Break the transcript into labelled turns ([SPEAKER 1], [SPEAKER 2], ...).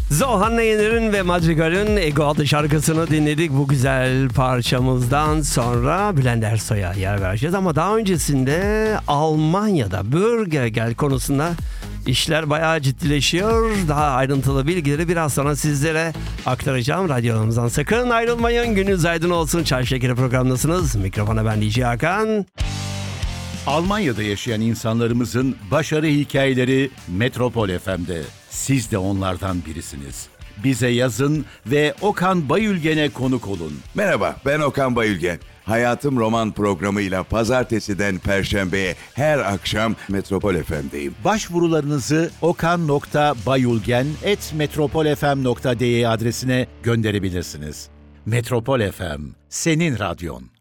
[SPEAKER 1] Zohanna Yener'in ve Madrigal'in Ego adlı şarkısını dinledik. Bu güzel parçamızdan sonra Bülent Ersoy'a yer vereceğiz. Ama daha öncesinde Almanya'da Bürgergeld konusunda işler bayağı ciddileşiyor. Daha ayrıntılı bilgileri biraz sonra sizlere aktaracağım. Radyolarımızdan sakın ayrılmayın. Gününüz aydın olsun. Çay Şekeri programındasınız. Mikrofona ben DJ Hakan.
[SPEAKER 2] Almanya'da yaşayan insanlarımızın başarı hikayeleri Metropol FM'de. Siz de onlardan birisiniz. Bize yazın ve Okan Bayülgen'e konuk olun.
[SPEAKER 3] Merhaba, ben Okan Bayülgen. Hayatım Roman programıyla pazartesiden perşembeye her akşam Metropol FM'deyim.
[SPEAKER 2] Başvurularınızı okan.bayülgen@metropolfm.de adresine gönderebilirsiniz. Metropol FM, senin radyon.